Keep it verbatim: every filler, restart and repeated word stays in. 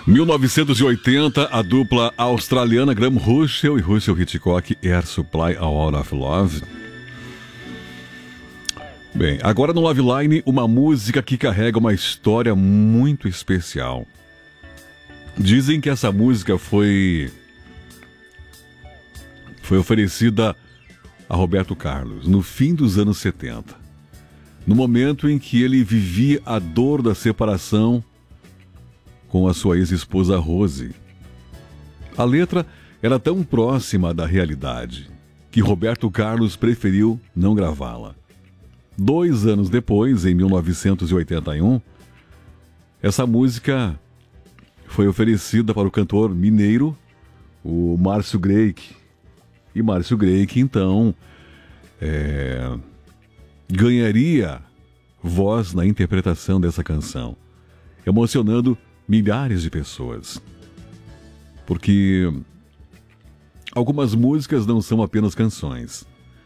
mil novecentos e oitenta, a dupla australiana Graham Russell e Russell Hitchcock, Air Supply, A War of Love. Bem, agora no Love Line, uma música que carrega uma história muito especial. Dizem que essa música foi foi oferecida a Roberto Carlos no fim dos anos setenta, no momento em que ele vivia a dor da separação com a sua ex-esposa Rose. A letra era tão próxima da realidade que Roberto Carlos preferiu não gravá-la. Dois anos depois, em mil novecentos e oitenta e um, essa música foi oferecida para o cantor mineiro, o Márcio Greik. E Márcio Greik, então, é, ganharia voz na interpretação dessa canção, emocionando milhares de pessoas. Porque algumas músicas não são apenas canções.